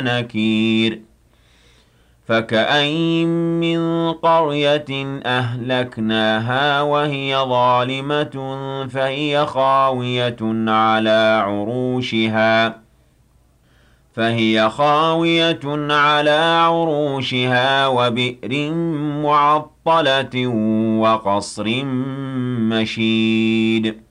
نكير فكأين من قرية أهلكناها وهي ظالمة فهي خاوية على عروشها وبئر معطلة وقصر مشيد